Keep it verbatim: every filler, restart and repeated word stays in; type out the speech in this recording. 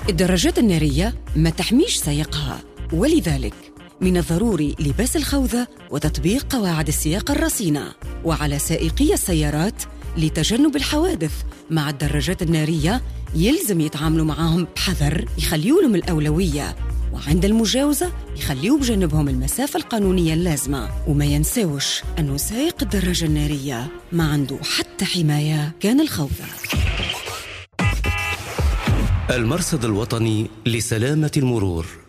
الدراجات النارية ما تحميش سائقها، ولذلك من الضروري لباس الخوذة وتطبيق قواعد السياقة الرصينة. وعلى سائقي السيارات لتجنب الحوادث مع الدراجات النارية يلزم يتعاملوا معهم بحذر، يخليوا لهم الأولوية، وعند المجاوزة يخليوا بجنبهم المسافة القانونية اللازمة. وما ينسوش أنه سائق الدراجة النارية ما عنده حتى حماية كان الخوذة. المرصد الوطني لسلامة المرور.